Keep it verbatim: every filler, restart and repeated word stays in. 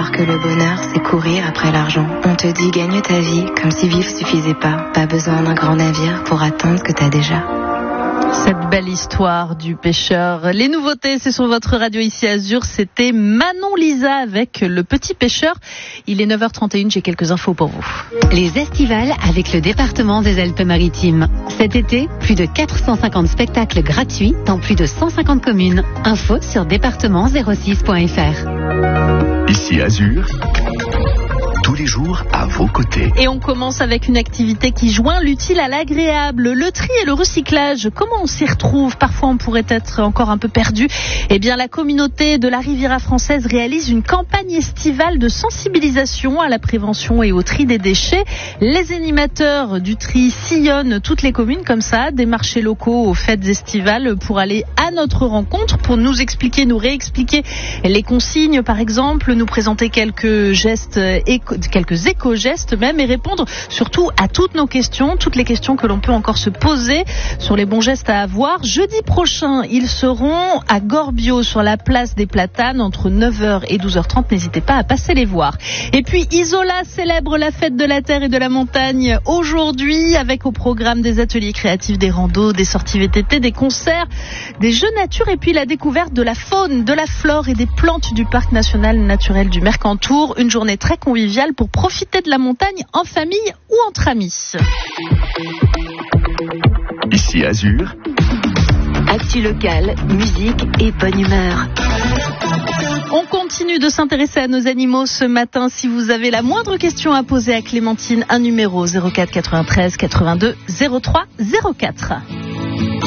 croire que le bonheur, c'est courir après l'argent. On te dit gagne ta vie, comme si vivre suffisait pas. Pas besoin d'un grand navire pour atteindre ce que t'as déjà. Cette belle histoire du pêcheur. Les nouveautés, c'est sur votre radio ici Azur. C'était Manon Lisa avec Le Petit Pêcheur. Il est neuf heures trente et une, j'ai quelques infos pour vous. Les estivales avec le département des Alpes-Maritimes. Cet été, plus de quatre cent cinquante spectacles gratuits dans plus de cent cinquante communes. Info sur département zéro six point f r. Ici Azur, tous les jours à vos côtés. Et on commence avec une activité qui joint l'utile à l'agréable, le tri et le recyclage. Comment on s'y retrouve? Parfois on pourrait être encore un peu perdu. Eh bien la communauté de la Riviera française réalise une campagne estivale de sensibilisation à la prévention et au tri des déchets. Les animateurs du tri sillonnent toutes les communes comme ça, des marchés locaux aux fêtes estivales pour aller à notre rencontre, pour nous expliquer, nous réexpliquer les consignes par exemple, nous présenter quelques gestes éco quelques éco-gestes même et répondre surtout à toutes nos questions, toutes les questions que l'on peut encore se poser sur les bons gestes à avoir. Jeudi prochain, ils seront à Gorbio sur la place des Platanes entre neuf heures et douze heures trente. N'hésitez pas à passer les voir. Et puis Isola célèbre la fête de la terre et de la montagne aujourd'hui avec au programme des ateliers créatifs, des randos, des sorties V T T, des concerts, des jeux nature et puis la découverte de la faune, de la flore et des plantes du parc national naturel du Mercantour. Une journée très conviviale pour profiter de la montagne en famille ou entre amis. Ici Azur, Actu locale, musique et bonne humeur. On continue de s'intéresser à nos animaux ce matin. Si vous avez la moindre question à poser à Clémentine, un numéro zéro quatre quatre-vingt-treize quatre-vingt-deux zéro trois zéro quatre.